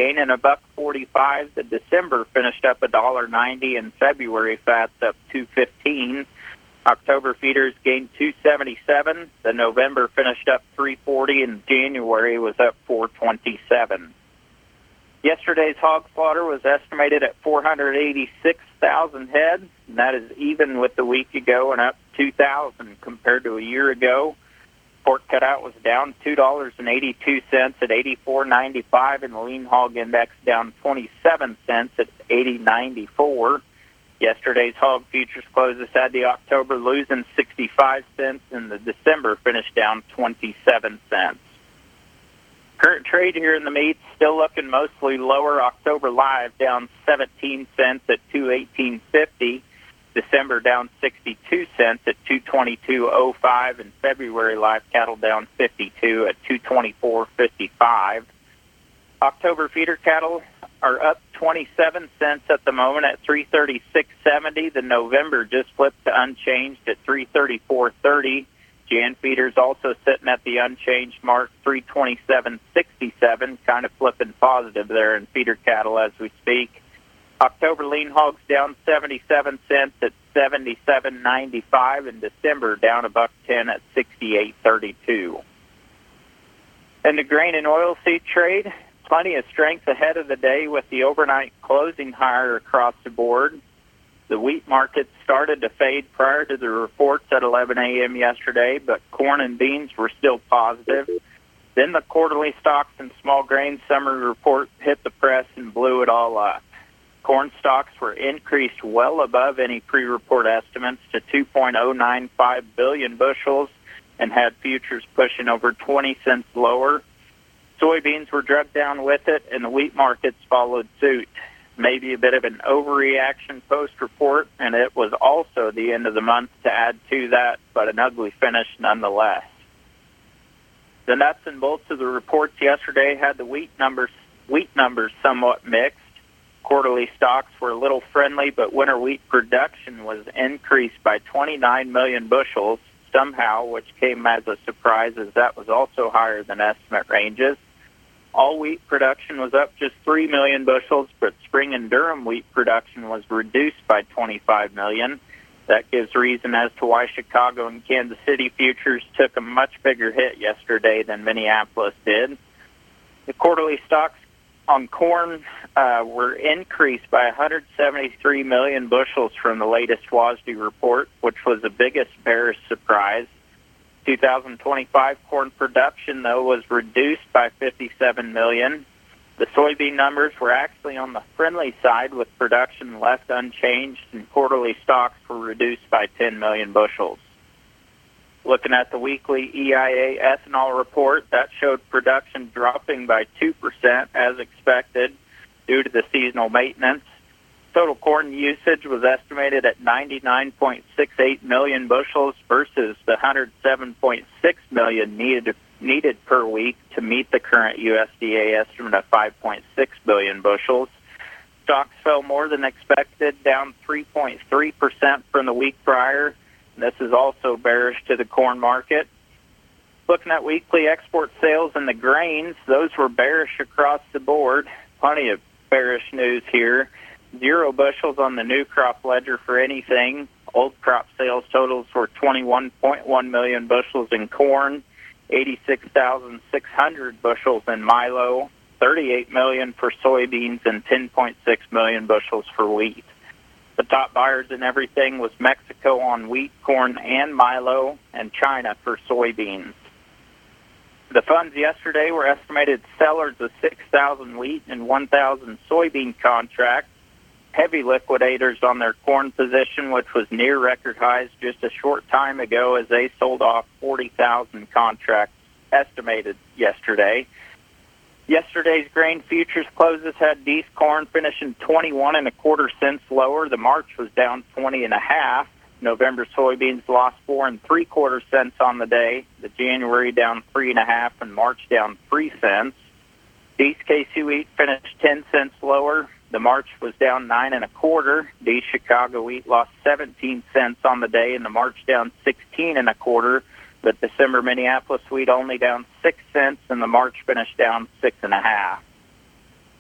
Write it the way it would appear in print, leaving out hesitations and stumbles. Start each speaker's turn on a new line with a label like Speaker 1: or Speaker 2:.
Speaker 1: gaining $1.45. The December finished up $1.90, and February fats up $2.15. October feeders gained $2.77. The November finished up $3.40, and January was up $4.27. Yesterday's hog slaughter was estimated at 486,000 head, and that is even with the week ago and up 2,000 compared to a year ago. Pork cutout was down $2.82 at $84.95, and the lean hog index down 27 cents at $80.94. Yesterday's hog futures closes had the October losing 65 cents, and the December finished down 27 cents. Current trade here in the meat still looking mostly lower. October live down 17 cents at $218.50. December down 62 cents at $222.05, and February live cattle down 52 at $224.55. October feeder cattle are up 27 cents at the moment at $336.70. The November just flipped to unchanged at $334.30. Jan feeders also sitting at the unchanged mark, $327.67, kind of flipping positive there in feeder cattle as we speak. October lean hogs down 77 cents at $77.95, and December down $1.10 at $68.32. In the grain and oilseed trade, plenty of strength ahead of the day with the overnight closing higher across the board. The wheat market started to fade prior to the reports at 11 a.m. yesterday, but corn and beans were still positive. Then the quarterly stocks and small grain summary report hit the press and blew it all up. Corn stocks were increased well above any pre-report estimates to 2.095 billion bushels and had futures pushing over 20 cents lower. Soybeans were dragged down with it, and the wheat markets followed suit. Maybe a bit of an overreaction post-report, and it was also the end of the month to add to that, but an ugly finish nonetheless. The nuts and bolts of the reports yesterday had the wheat numbers somewhat mixed. Quarterly stocks were a little friendly, but winter wheat production was increased by 29 million bushels somehow, which came as a surprise as that was also higher than estimate ranges. All wheat production was up just 3 million bushels, but spring and durum wheat production was reduced by 25 million. That gives reason as to why Chicago and Kansas City futures took a much bigger hit yesterday than Minneapolis did. The quarterly stocks on corn were increased by 173 million bushels from the latest WASDE report, which was the biggest bearish surprise. 2025 corn production, though, was reduced by 57 million. The soybean numbers were actually on the friendly side, with production left unchanged, and quarterly stocks were reduced by 10 million bushels. Looking at the weekly EIA ethanol report, that showed production dropping by 2% as expected due to the seasonal maintenance. Total corn usage was estimated at 99.68 million bushels versus the 107.6 million needed per week to meet the current USDA estimate of 5.6 billion bushels. Stocks fell more than expected, down 3.3% from the week prior. This is also bearish to the corn market. Looking at weekly export sales in the grains, those were bearish across the board. Plenty of bearish news here. 0 bushels on the new crop ledger for anything. Old crop sales totals were 21.1 million bushels in corn, 86,600 bushels in milo, 38 million for soybeans, and 10.6 million bushels for wheat. The top buyers in everything was Mexico on wheat, corn, and milo, and China for soybeans. The funds yesterday were estimated sellers of 6,000 wheat and 1,000 soybean contracts. Heavy liquidators on their corn position, which was near record highs just a short time ago, as they sold off 40,000 contracts estimated yesterday. Yesterday's grain futures closes had Dees corn finishing 21.25 cents lower. The March was down 20.5. November soybeans lost 4.75 cents on the day. The January down 3.5, and March down 3 cents. Dees KC wheat finished 10 cents lower. The March was down 9.25. Dees Chicago wheat lost 17 cents on the day, and the March down 16.25. But December Minneapolis wheat only down 6 cents, and the March finished down 6.5.